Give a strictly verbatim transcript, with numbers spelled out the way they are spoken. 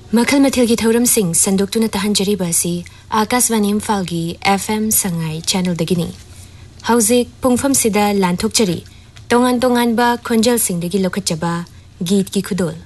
मखल मथिल की थौरम सिंह संदोक्तुना तहंजरीबा असि Akashvani इम्फालगी F M Sangai channel दगिनी हौजिक पुंगफम सिदा लांथोकचरी तोंगान तोंगानबा खोंजल सिंह दगी लोखचबा गीत की खुदोल